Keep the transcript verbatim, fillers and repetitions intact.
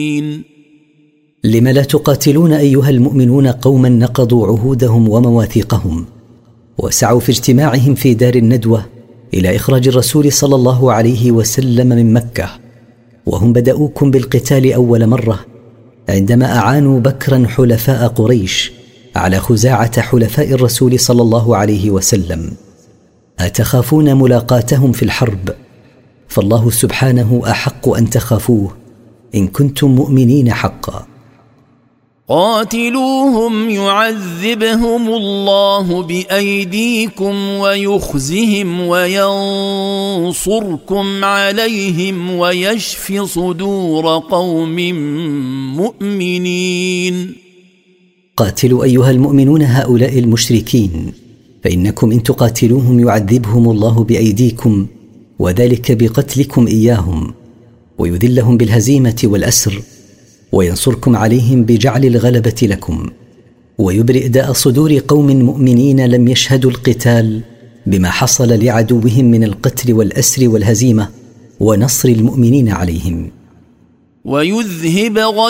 لم لا تقاتلون أيها المؤمنون قوما نقضوا عهودهم ومواثيقهم وسعوا في اجتماعهم في دار الندوة إلى إخراج الرسول صلى الله عليه وسلم من مكة، وهم بدأوكم بالقتال أول مرة عندما أعانوا بكرا حلفاء قريش على خزاعة حلفاء الرسول صلى الله عليه وسلم. أتخافون ملاقاتهم في الحرب؟ فالله سبحانه أحق أن تخافوه إن كنتم مؤمنين حقا. قاتلوهم يعذبهم الله بأيديكم ويخزهم وينصركم عليهم ويشف صدور قوم مؤمنين. قاتلوا أيها المؤمنون هؤلاء المشركين، فإنكم إن تقاتلوهم يعذبهم الله بأيديكم، وذلك بقتلكم إياهم، ويذلهم بالهزيمة والأسر، وينصركم عليهم بجعل الغلبة لكم، ويبرئ داء صدور قوم مؤمنين لم يشهدوا القتال بما حصل لعدوهم من القتل والأسر والهزيمة ونصر المؤمنين عليهم. ويذهب